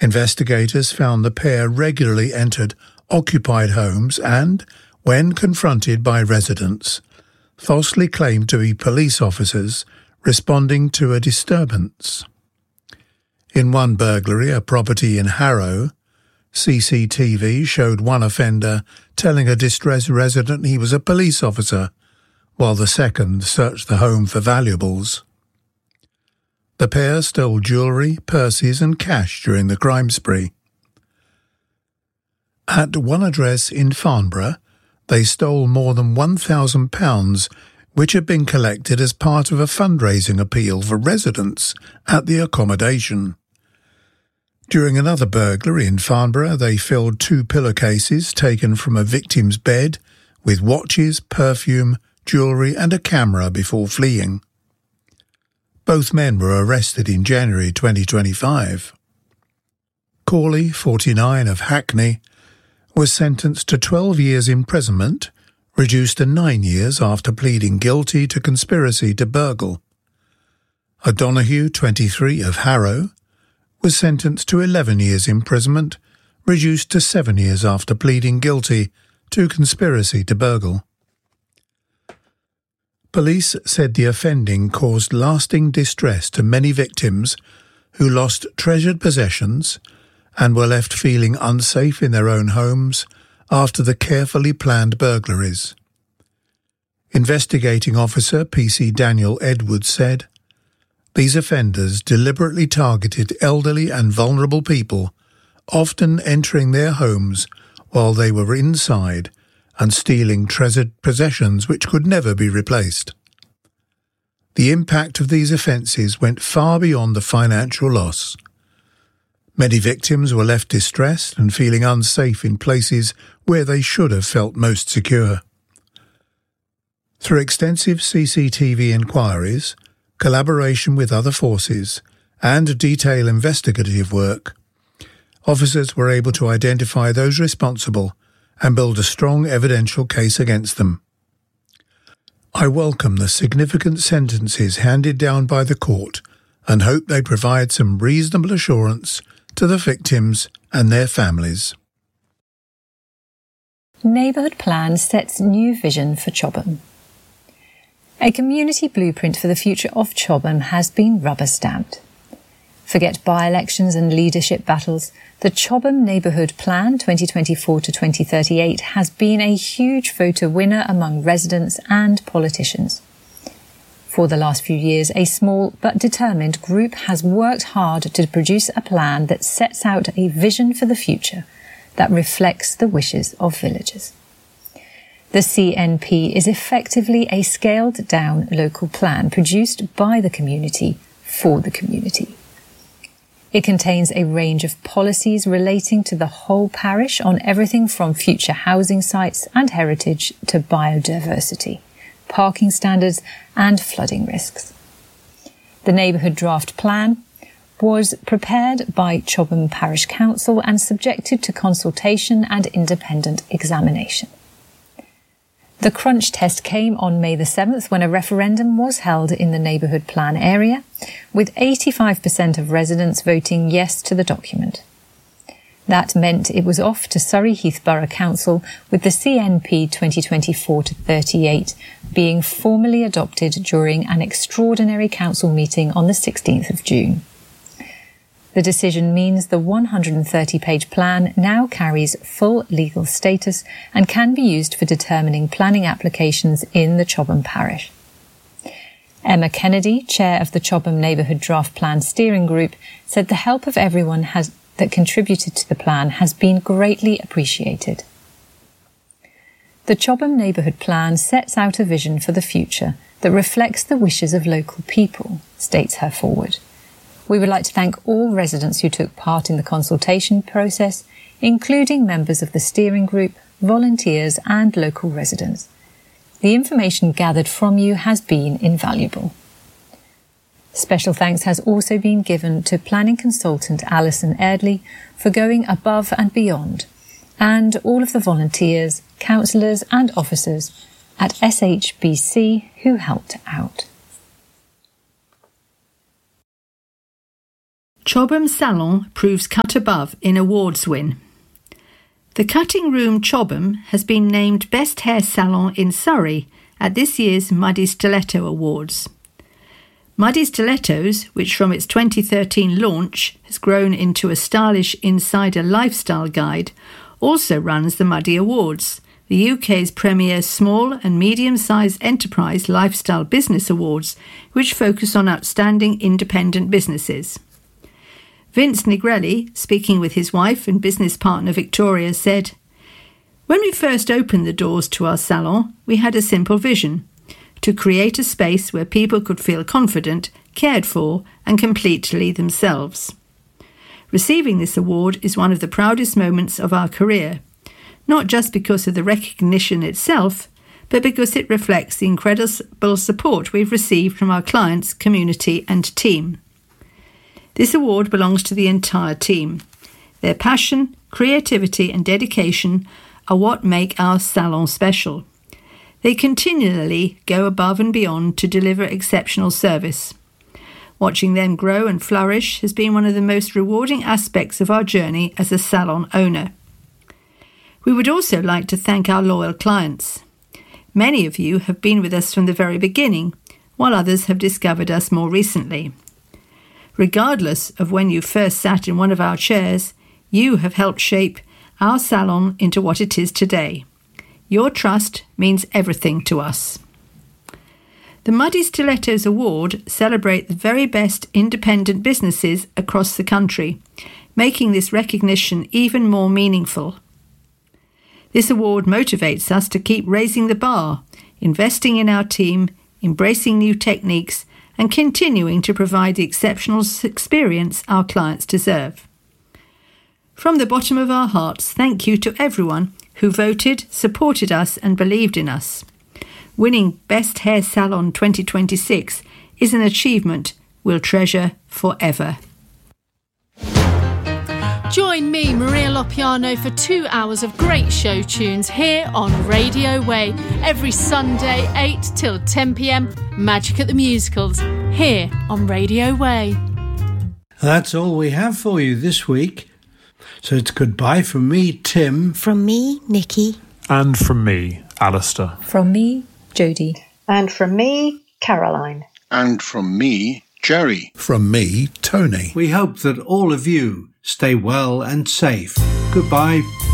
Investigators found the pair regularly entered occupied homes and, when confronted by residents, falsely claimed to be police officers responding to a disturbance. In one burglary, a property in Harrow, CCTV showed one offender telling a distressed resident he was a police officer, while the second searched the home for valuables. The pair stole jewellery, purses and cash during the crime spree. At one address in Farnborough, they stole more than £1,000, which had been collected as part of a fundraising appeal for residents at the accommodation. During another burglary in Farnborough, they filled 2 pillowcases taken from a victim's bed with watches, perfume, jewellery and a camera before fleeing. Both men were arrested in January 2025. Cawley, 49, of Hackney, was sentenced to 12 years imprisonment, reduced to 9 years after pleading guilty to conspiracy to burgle. O'Donoghue, 23, of Harrow, was sentenced to 11 years imprisonment, reduced to 7 years after pleading guilty to conspiracy to burgle. Police said the offending caused lasting distress to many victims who lost treasured possessions and were left feeling unsafe in their own homes after the carefully planned burglaries. Investigating officer PC Daniel Edwards said, "These offenders deliberately targeted elderly and vulnerable people, often entering their homes while they were inside and stealing treasured possessions which could never be replaced. The impact of these offences went far beyond the financial loss. Many victims were left distressed and feeling unsafe in places where they should have felt most secure." Through extensive CCTV inquiries, collaboration with other forces, and detailed investigative work, officers were able to identify those responsible and build a strong evidential case against them. "I welcome the significant sentences handed down by the court and hope they provide some reasonable assurance to the victims and their families." Neighbourhood Plan sets new vision for Chobham. A community blueprint for the future of Chobham has been rubber-stamped. Forget by-elections and leadership battles. The Chobham Neighbourhood Plan 2024 to 2038 has been a huge voter winner among residents and politicians. For the last few years, a small but determined group has worked hard to produce a plan that sets out a vision for the future that reflects the wishes of villagers. The CNP is effectively a scaled-down local plan produced by the community for the community. It contains a range of policies relating to the whole parish on everything from future housing sites and heritage to biodiversity, parking standards and flooding risks. The Neighbourhood Draft Plan was prepared by Chobham Parish Council and subjected to consultation and independent examination. The crunch test came on May the 7th when a referendum was held in the Neighbourhood Plan area, with 85% of residents voting yes to the document. That meant it was off to Surrey Heath Borough Council, with the CNP 2024 to 38 being formally adopted during an extraordinary council meeting on the 16th of June. The decision means the 130-page plan now carries full legal status and can be used for determining planning applications in the Chobham parish. Emma Kennedy, chair of the Chobham Neighbourhood Draft Plan Steering Group, said the help of everyone that contributed to the plan has been greatly appreciated. The Chobham Neighbourhood Plan sets out a vision for the future that reflects the wishes of local people, states her forward. We would like to thank all residents who took part in the consultation process, including members of the steering group, volunteers and local residents. The information gathered from you has been invaluable. Special thanks has also been given to planning consultant Alison Erdley for going above and beyond, and all of the volunteers, councillors and officers at SHBC who helped out. Chobham Salon proves cut above in awards win. The Cutting Room Chobham has been named Best Hair Salon in Surrey at this year's Muddy Stiletto Awards. Muddy Stilettos, which from its 2013 launch has grown into a stylish insider lifestyle guide, also runs the Muddy Awards, the UK's premier small and medium-sized enterprise lifestyle business awards, which focus on outstanding independent businesses. Vince Nigrelli, speaking with his wife and business partner Victoria, said, "When we first opened the doors to our salon, we had a simple vision: to create a space where people could feel confident, cared for, and completely themselves. Receiving this award is one of the proudest moments of our career, not just because of the recognition itself, but because it reflects the incredible support we've received from our clients, community, and team. This award belongs to the entire team. Their passion, creativity, and dedication are what make our salon special. They continually go above and beyond to deliver exceptional service. Watching them grow and flourish has been one of the most rewarding aspects of our journey as a salon owner. We would also like to thank our loyal clients. Many of you have been with us from the very beginning, while others have discovered us more recently. Regardless of when you first sat in one of our chairs, you have helped shape our salon into what it is today. Your trust means everything to us." The Muddy Stilettos Award celebrate the very best independent businesses across the country, making this recognition even more meaningful. This award motivates us to keep raising the bar, investing in our team, embracing new techniques, and continuing to provide the exceptional experience our clients deserve. From the bottom of our hearts, thank you to everyone who voted, supported us, and believed in us. Winning Best Hair Salon 2026 is an achievement we'll treasure forever. Join me, Maria Lopiano, for 2 hours of great show tunes here on Radio Way. Every Sunday, 8 till 10 p.m, Magic at the Musicals, here on Radio Way. That's all we have for you this week. So it's goodbye from me, Tim. From me, Nikki. And from me, Alistair. From me, Jodie. And from me, Caroline. And from me, Jerry. From me, Tony. We hope that all of you stay well and safe. Goodbye.